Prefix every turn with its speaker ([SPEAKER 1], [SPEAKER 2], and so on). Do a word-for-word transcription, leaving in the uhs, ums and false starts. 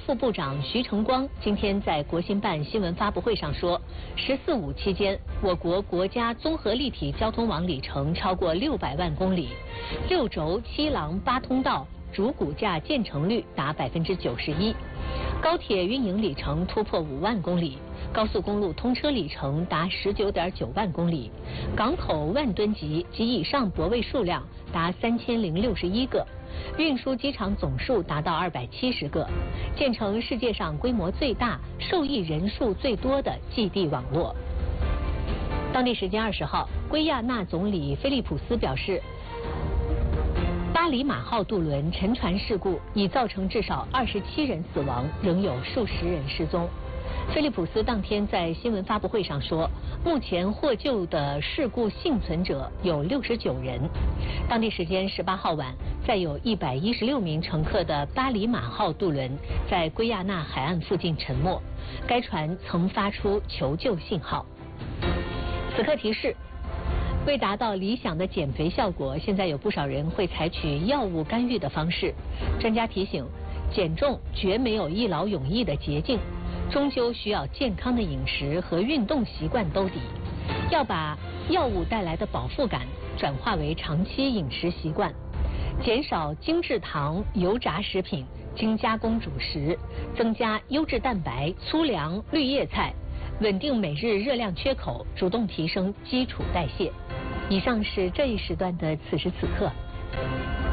[SPEAKER 1] 副部长徐成光今天在国新办新闻发布会上说，十四五期间，我国国家综合立体交通网里程超过六百万公里，六轴七廊八通道主骨架建成率达百分之九十一，高铁运营里程突破五万公里，高速公路通车里程达十九点九万公里，港口万吨级及以上泊位数量达三千零六十一个，运输机场总数达到二百七十个，建成世界上规模最大、受益人数最多的基地网络。当地时间二十号，圭亚那总理菲利普斯表示，巴里马号渡轮沉船事故已造成至少二十七人死亡，仍有数十人失踪。菲利普斯当天在新闻发布会上说，目前获救的事故幸存者有六十九人。当地时间十八号晚，载有一百一十六名乘客的巴里马号渡轮在圭亚那海岸附近沉没，该船曾发出求救信号。此刻提示，为达到理想的减肥效果，现在有不少人会采取药物干预的方式。专家提醒，减重绝没有一劳永逸的捷径，终究需要健康的饮食和运动习惯兜底。要把药物带来的饱腹感转化为长期饮食习惯，减少精制糖、油炸食品、精加工主食，增加优质蛋白、粗粮、绿叶菜，稳定每日热量缺口，主动提升基础代谢。以上是这一时段的此时此刻。